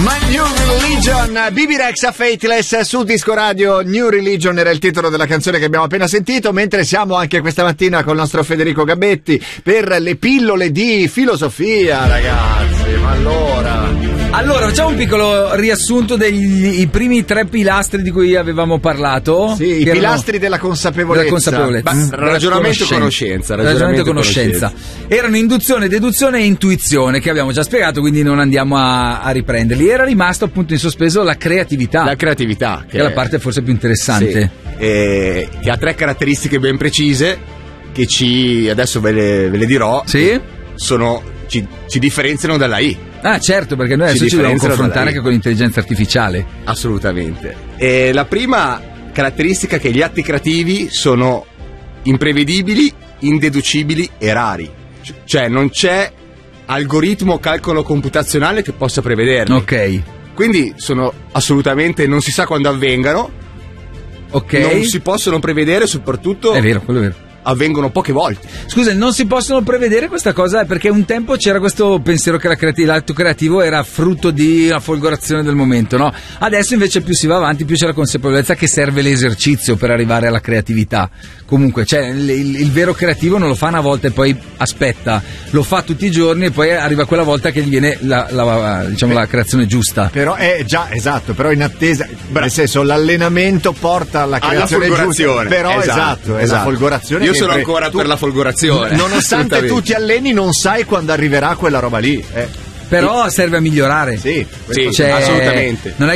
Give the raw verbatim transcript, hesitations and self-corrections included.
My New Religion, B B Rexa Faithless su Disco Radio. New Religion era il titolo della canzone che abbiamo appena sentito, mentre siamo anche questa mattina con il nostro Federico Gabetti per le pillole di filosofia, ragazzi. Ma allora... Allora, facciamo un piccolo riassunto degli i primi tre pilastri di cui avevamo parlato. Sì, i pilastri della consapevolezza. Della consapevolezza. Ba- ragionamento e conoscenza. Ragionamento e conoscenza. Erano induzione, deduzione e intuizione, che abbiamo già spiegato, quindi non andiamo a, a riprenderli. Era rimasto appunto in sospeso la creatività. La creatività. Che, che è la parte forse più interessante. Sì, e, che ha tre caratteristiche ben precise, che ci, adesso ve le, ve le dirò. Sì? Sono, ci, ci differenziano dalla I. Ah, certo, perché noi adesso ci, ci dobbiamo confrontare anche con l'intelligenza artificiale. Assolutamente. E la prima caratteristica è che gli atti creativi sono imprevedibili, indeducibili e rari. Cioè non c'è algoritmo o calcolo computazionale che possa prevederli. Ok. Quindi sono assolutamente, non si sa quando avvengano. Ok. Non si possono prevedere, soprattutto. È vero, quello è vero. Avvengono poche volte. Scusa, non si possono prevedere questa cosa perché un tempo c'era questo pensiero che la creati- l'atto creativo era frutto di una folgorazione del momento, no? Adesso invece più si va avanti, più c'è la consapevolezza che serve l'esercizio per arrivare alla creatività. Comunque, cioè, il, il, il vero creativo non lo fa una volta e poi aspetta, lo fa tutti i giorni e poi arriva quella volta che gli viene la, la, diciamo, la creazione giusta. Però è già, esatto, però in attesa, Bra- nel senso l'allenamento porta alla creazione alla giusta. Però esatto, esatto, è esatto. la folgorazione. Io sono ancora tu, per la folgorazione. Nonostante tu ti alleni, non sai quando arriverà quella roba lì. Eh. Però serve a migliorare. Sì, sì, cioè, assolutamente. Non è